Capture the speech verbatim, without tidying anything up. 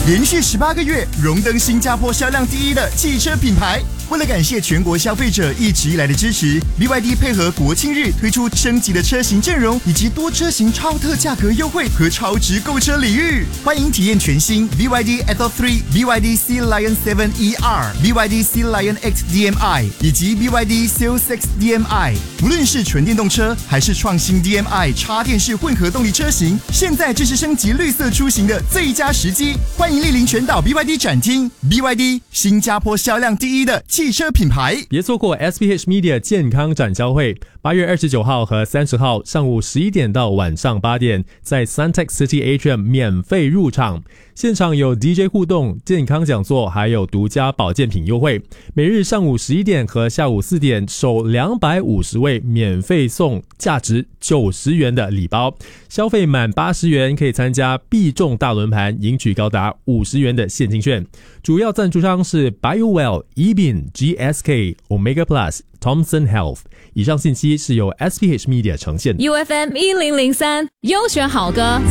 连续十八个月荣登新加坡销量第一的汽车品牌。为了感谢全国消费者一直以来的支持 ，B Y D 配合国庆日推出升级的车型阵容，以及多车型超特价格优惠和超值购车礼遇。欢迎体验全新 B Y D Atto 三、B Y D Sea Lion 七 E R、B Y D Sea Lion X D M I 以及 B Y D Seal 六 D M I。无论是纯电动车还是创新 D M I 插电式混合动力车型，现在正是升级绿色出行的最佳时机。欢迎莅临全岛 B Y D 展厅 ，B Y D 新加坡销量第一的汽车品牌。 别错过 S P H Media 健康展销会，八月二十九号和三十号上午十一点到晚上八点，在 Suntec City Atrium 免费入场。现场有 D J 互动、健康讲座，还有独家保健品优惠。每日上午十一点和下午四点，首两百五十位免费送价值九十元的礼包，消费满八十元可以参加必中大轮盘，赢取高达五十元的现金券。主要赞助商是 BioWell、eBin、G S K、Omega Plus、Thomson Health。以上信息是由 S P H Media 呈现。 U F M 一零零三优选好歌。